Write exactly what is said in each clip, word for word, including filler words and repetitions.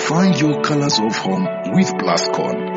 Find your colors of home with Plascon.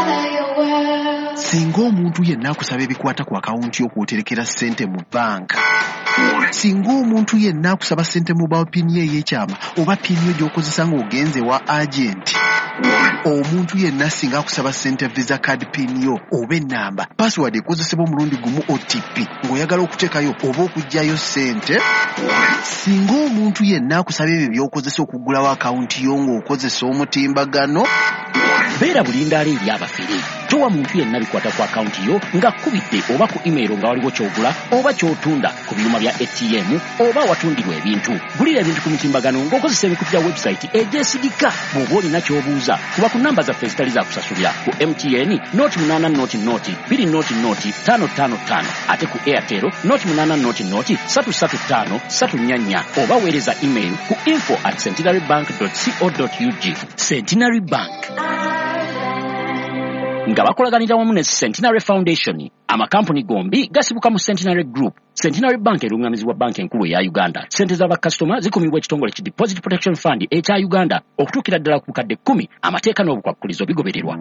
Singa omuntu yenna akusaba ebikwata ku akawunti y'okwoterekera ssente mu banka. Singa omuntu yenna akusaba ssente mu bawa pini ye ey'ekyama oba pini yo gy'okozesa ng'ogenze wa agenti. Omuntu yenna singa akusaba ssente visa card pin yo oba ennamba password ekozesebwa omulundi gumu O T P ng'oyagala okuteekayo oba okuggyayo ssente. Singa omuntu yenna akusaba ebyo by'okozesa okugulawo akawunti yo ng'okozesa omutimbagano. Beera bulindaala eri abafere. Towa muntu yenna bikwata ku akawunti yo nga kubidde oba ku email nga waliwo ky'ogula oba ky'otunda ku byuma bya A T M oba watundirwa ebintu. Gulira ebintu ku mutimbagano ng'okozesa ebikutu bya website egyesigika. Bw'oba olina ky'obuuza kuba ku namba zaffe ezitali za kusasulira ku M T N noti munaana noti noti bbiri noti noti ttaano ttaano ttaano ate ku Airtel noti munaana noti noti ssatu ssatu ttaano ssatu nnya nnya oba weereza email ku info at centenarybank dot co dot U G. Centenary Bank nga bakolaganira wamu ne Centenary Foundation. Amakampuni gombi gasibuka mu Centenary Group. Centenary Bank erungamizibwa banki enkulu ya Uganda. Sente z'abakasitoma zikumibwa ekitongole ki Deposit Protection Fund ekya Uganda okutuukira ddala ku bukadde kkumi. Amateeka n'obukwakkulizo bigobererwa.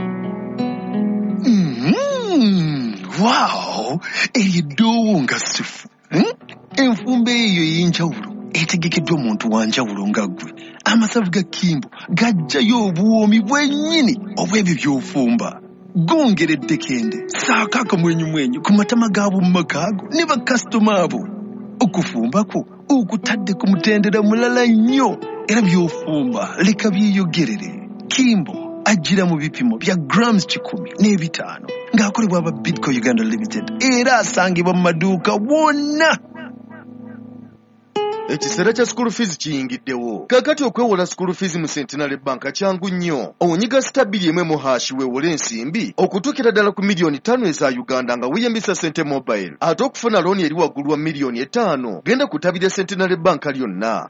Mm-hmm. Wow! Eridoowo nga sifu. Hmm? Enfumba eyo ey'enjawulo etegekeddwa omuntu wa njawulo nga ggwe. Amasavu ga Kimbo gajjayo obuwoomi bwennyini obw'ebyo by'ofumba. Gongeredde kende saako akamwenyumwenyu ku matama gaabo mu makaago ne bakasitoma abo. Okufumba kwo okutadde ku mutendera mulala nnyo era by'ofumba leka byeyogerere. Kimbo ajjira mu bipimo bya grams kikumi n'ebitaano ng'akolebwa aba Bidco Uganda Limited era asangibwa mu maduuka wonna. Ekiseera kya school fees kiyingiddewo. Kakati okwewola school fees mu Centenary Bank kyangu nnyo. Onyiga stabili emwe mu hashi weewole ensimbi okutuukira ddala ku miliyoni ttaano eza Uganda nga weeyambisa Sente Mobile. Ate okufuna looni eri waggulu wa miliyoni etaano genda ku ttabi lya Centenary Bank lyonna.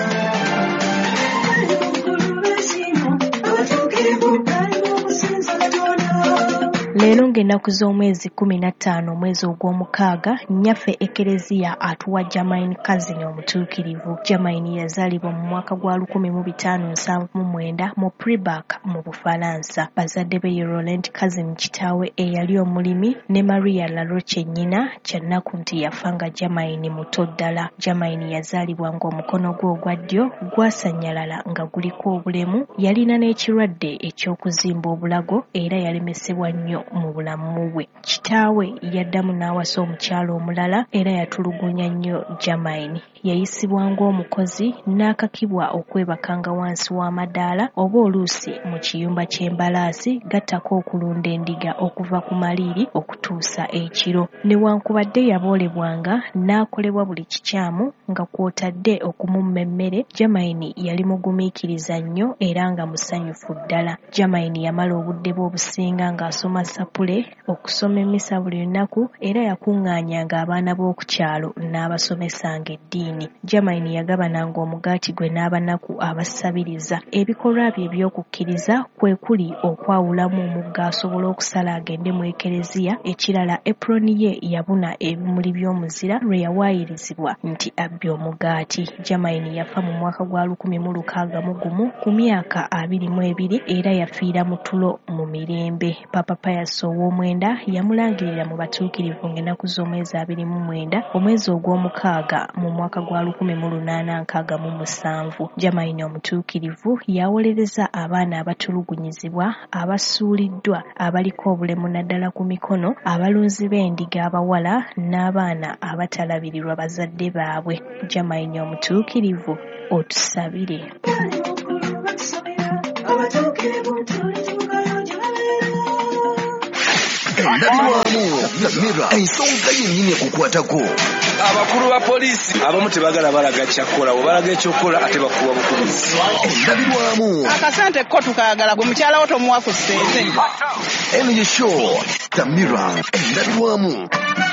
Leero ng'ennaku z'omwezi kumi na ttaano omwezi ogw'omukaaga nnyaffe Ekereziya atuwa Germaine Kazini omutuukirivu. Germaine yazaalibwa mu mwaka gwa lukumi mu bitaano nsanvu mu mwenda mu Pribak mu Bufalansa. Bazadde be ye Laurent Kazini kitaawe eyali omulimi ne Maria Laroche nnyina kyannaku nti yafa nga Germaine muto ddala. Germaine yazaalibwa ng'omukono gwe ogwa ddyo gwasannyalala nga guliko obulemu. Yalina n'ekirwadde eky'okuzimba obulago era yalemesebwa nnyo mu bulamu bwe. Kitaawe yaddamu n'awasa omukyalo omulala era yatulugunya nnyo Germaine. Yayisibwa ng'omukozi n'akakibwa okwebakanga wansi w'amadaala oba oluusi mu kiyumba ky'embalaasi gattako okulunda endiga okuva ku maliiri okutuusa ekiro. Newankubadde yaboolebwanga n'akolebwa buli kikyamu nga kw'otadde okumumma emmere, Germaine yali mugumiikiriza nnyo era nga musanyufu ddala. Germaine yamala obudde bwe obusinga ng'asoma sapule, okusoma emmisa buli lunaku era yakuŋŋaanyanga abaana b'oku kyalo n'abasomesanga eddiini. Germaine yagabananga omugaati gwe n'abanaku abasabiriza. Ebikolwa bye eby'okukkiriza kwe kuli okwawulamu omugga asobola okusala agende mu Ekereziya. Ekirala eproni ye yabuna ebimuli by'omuzira lwe yawaayirizibwa nti abbye omugaati. Germaine yafa mu mwaka gwa lukumi mu lukaaga mu gumu ku myaka abiri mu ebiri era yafiira mu tulo mu mirembe. Papa Pius ow'omwenda yamulangirira mu batuukirivu ng'ennaku z'omwezi abiri mu mwenda omwezi ogw'omukaaga mu mwaka gwa lukumi mu lunaana nkaaga mu musanvu. Germaine omutuukirivu yawolereza abaana abatulugunyizibwa, abasuuliddwa, abaliko obulemu naddala ku mikono, abalunzi b'endiga abawala n'abaana abatalabirirwa bazadde baabwe. Germaine omutuukirivu otusabire. Ndabirwamu Namira ensonga yennyini ekukwatako. Abakulu ba polisi abamu tebagala balaga kyakola bwe balaga ekyokola ate bakuwa bukubizi. Ndabirwamu akasente ko tukayagala gwe mukyala wo tomuwa ku ssente. eno ye show Namira Ndabirwamu.